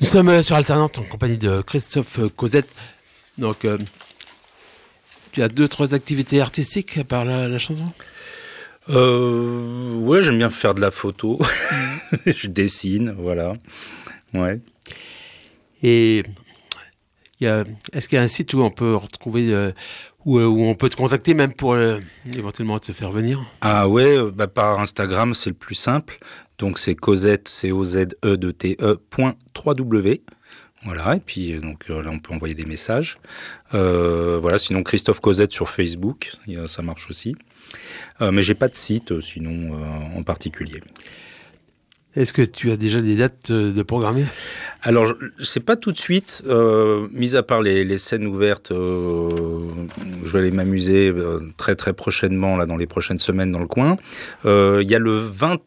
Nous sommes sur Alternante en compagnie de Christophe Cosette. Donc, tu as 2-3 activités artistiques à part la chanson? Ouais, j'aime bien faire de la photo. Je dessine, voilà. Ouais. Et est-ce qu'il y a un site où on peut retrouver, où on peut te contacter même pour éventuellement te faire venir? Ah ouais, par Instagram, c'est le plus simple. Donc c'est Cosette, COZEDTE.3W. Voilà, et puis donc là on peut envoyer des messages. Voilà, sinon Christophe Cosette sur Facebook, ça marche aussi. Mais j'ai pas de site sinon en particulier. Est-ce que tu as déjà des dates de programmer? Alors, c'est pas tout de suite, mis à part les scènes ouvertes, je vais aller m'amuser très très prochainement, là, dans les prochaines semaines dans le coin. Il y a le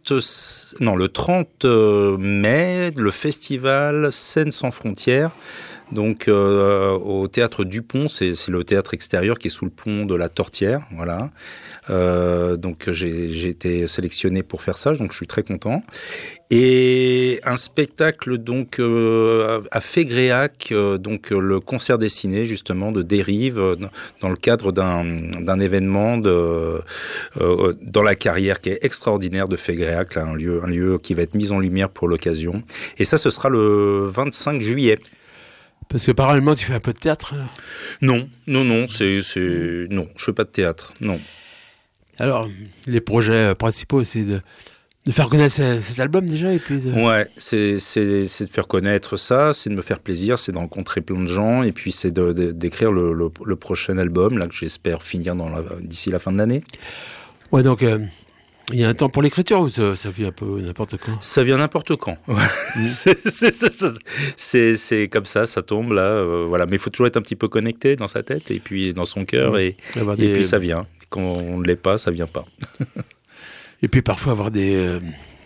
30 mai, le festival Scènes sans frontières. Donc au théâtre Dupont, c'est le théâtre extérieur qui est sous le pont de la Tortière, voilà. Donc j'ai été sélectionné pour faire ça, donc je suis très content. Et un spectacle donc à Fégréac, donc le concert dessiné justement de Dérive dans le cadre d'un événement dans la carrière qui est extraordinaire de Fégréac, là, un lieu qui va être mis en lumière pour l'occasion. Et ça, ce sera le 25 juillet. Parce que parallèlement, tu fais un peu de théâtre? Non, non, je fais pas de théâtre, non. Alors, les projets principaux, c'est de faire connaître cet album déjà et puis Ouais, c'est de faire connaître ça, c'est de me faire plaisir, c'est de rencontrer plein de gens et puis c'est d'écrire le prochain album là que j'espère finir d'ici la fin de l'année. Ouais, donc il y a un temps pour l'écriture ou ça vient un peu n'importe quand? Ça vient n'importe quand. C'est comme ça tombe là, voilà. Mais il faut toujours être un petit peu connecté dans sa tête et puis dans son cœur et puis ça vient. Quand on ne l'est pas, ça vient pas. Et puis parfois avoir des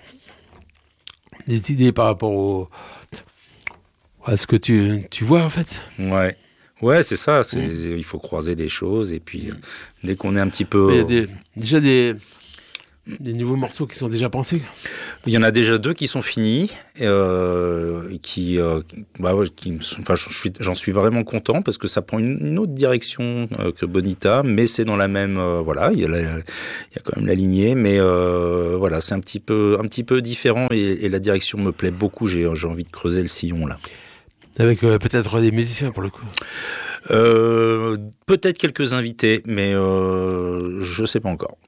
idées par rapport à ce que tu vois en fait. Ouais, c'est ça. Il faut croiser des choses et puis dès qu'on est un petit peu... Mais il y a déjà des nouveaux morceaux qui sont déjà pensés? Il y en a déjà 2 qui sont finis, j'en suis vraiment content parce que ça prend une autre direction que Bonita, mais c'est dans la même, voilà, il y a quand même la lignée, mais voilà, c'est un petit peu différent et la direction me plaît beaucoup. J'ai envie de creuser le sillon là. Avec peut-être des musiciens pour le coup. Peut-être quelques invités, mais je sais pas encore.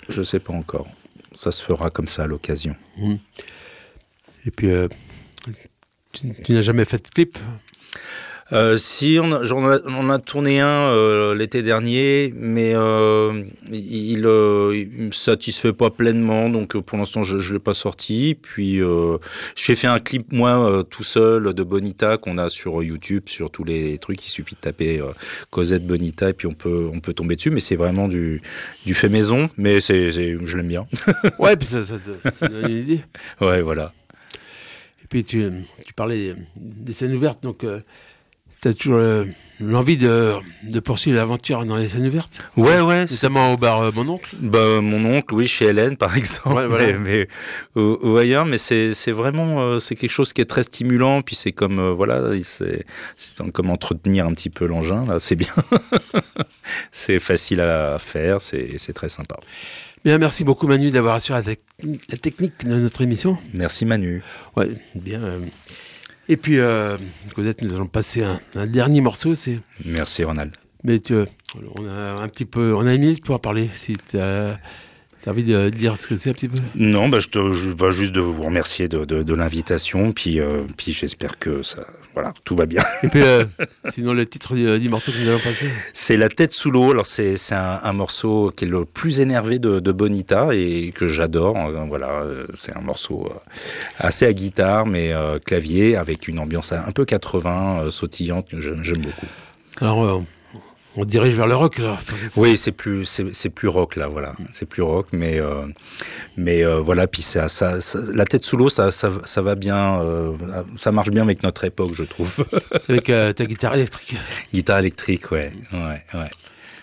Ça se fera comme ça à l'occasion. Et puis, tu n'as jamais fait de clip? Si, on a tourné un l'été dernier, mais il me satisfait pas pleinement, donc pour l'instant je l'ai pas sorti. Puis j'ai fait un clip moi tout seul de Bonita qu'on a sur YouTube, sur tous les trucs. Il suffit de taper Cosette Bonita et puis on peut tomber dessus. Mais c'est vraiment du fait maison, mais je l'aime bien. Ouais, puis ça donne une idée. Ouais, voilà. Et puis tu parlais des scènes ouvertes, donc. T'as toujours l'envie de poursuivre l'aventure dans les scènes ouvertes? Ouais. Notamment au bar Mon Oncle? Mon oncle, oui, chez Hélène, par exemple. Ouais, voilà. mais ou ailleurs, mais c'est vraiment c'est quelque chose qui est très stimulant. Puis c'est comme voilà, c'est comme entretenir un petit peu l'engin. Là, c'est bien. C'est facile à faire. C'est très sympa. Bien, merci beaucoup Manu d'avoir assuré la technique de notre émission. Merci Manu. Ouais, bien. Et puis, Cosette, nous allons passer un dernier morceau. Merci Ronald. Mais on a une minute pour en parler, si tu as envie de dire ce que c'est un petit peu. Non, je vais juste de vous remercier de l'invitation, puis j'espère que ça, voilà, tout va bien. Et puis, sinon, le titre du morceau que nous allons passer? C'est La tête sous l'eau. Alors, c'est un morceau qui est le plus énervé de Bonita et que j'adore. Voilà, c'est un morceau assez à guitare, mais clavier, avec une ambiance un peu 80, sautillante, que j'aime beaucoup. Alors, on dirige vers le rock, là. Oui, c'est plus rock, là, voilà. C'est plus rock, mais voilà, puis ça, la tête sous l'eau, ça va bien, ça marche bien avec notre époque, je trouve. Avec ta guitare électrique. Guitare électrique, ouais.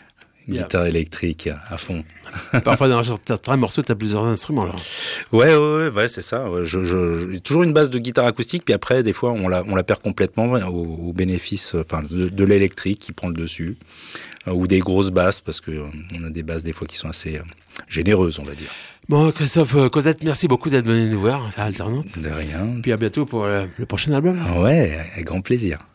guitare électrique à fond. Parfois, dans certains morceaux, tu as plusieurs instruments, là. Ouais, c'est ça. J'ai toujours une base de guitare acoustique, puis après, des fois, on la perd complètement au bénéfice de l'électrique qui prend le dessus, ou des grosses basses, parce qu'on a des basses, des fois, qui sont assez généreuses, on va dire. Bon, Christophe Cosette, merci beaucoup d'être venu nous voir, ça alternante. De rien. Puis à bientôt pour le prochain album. Ouais, avec grand plaisir.